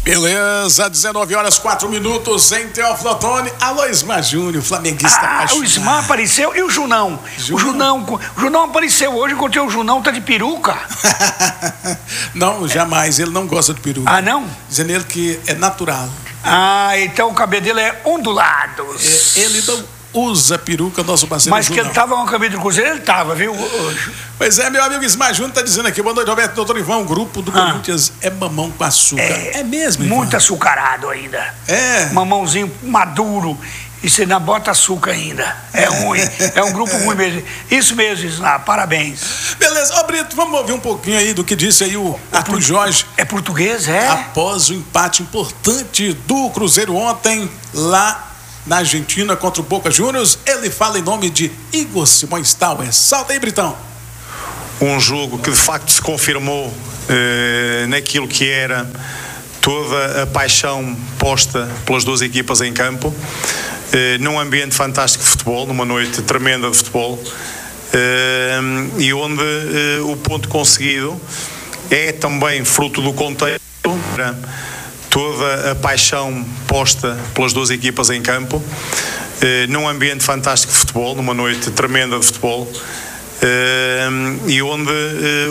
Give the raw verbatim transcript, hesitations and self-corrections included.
Beleza, dezenove horas, quatro minutos em Teófilo Otoni. Alô, Ismar Júnior, flamenguista Ah, apaixonado. o Ismar apareceu e o Junão. Junão? O Junão, o Junão apareceu hoje, encontrei o Junão, tá de peruca. Não, jamais, ele não gosta de peruca. Ah, não? Dizendo ele que é natural. Ah, então o cabelo dele é ondulado. É, ele não usa peruca, nosso parceiro Mas que Junão. ele tava com o cabelo do Cruzeiro, ele tava, viu? Pois é, meu amigo Ismar Júnior tá dizendo aqui, boa noite, Roberto, doutor Ivan, o grupo do Ah. Corinthians é mamão com açúcar. É, é mesmo, Ivan? Muito açucarado ainda. É. Mamãozinho maduro. E você ainda bota açúcar ainda. É ruim. É um grupo ruim mesmo. Isso mesmo, Ismar. Parabéns. Beleza, ó Brito, vamos ouvir um pouquinho aí do que disse aí o Arthur Jorge. É português, é? Após o empate importante do Cruzeiro ontem, lá na Argentina contra o Boca Juniors, ele fala em nome de Igor Simões Tauer. Salta aí, Britão. Um jogo que de facto se confirmou eh, naquilo que era toda a paixão posta pelas duas equipas em campo, eh, num ambiente fantástico de futebol, numa noite tremenda de futebol, eh, e onde eh, o ponto conseguido é também fruto do contexto, toda a paixão posta pelas duas equipas em campo, eh, num ambiente fantástico de futebol, numa noite tremenda de futebol, eh, e onde eh,